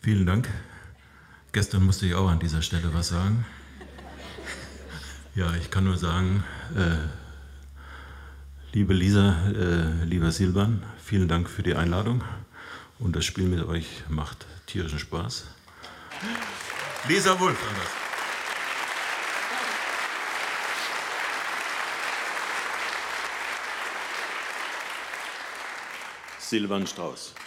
Vielen Dank. Gestern musste ich auch an dieser Stelle was sagen. Ja, ich kann nur sagen, liebe Lisa, lieber Silvan, vielen Dank für die Einladung und das Spiel mit euch macht tierischen Spaß. Lisa Wulff. Silvan Strauß.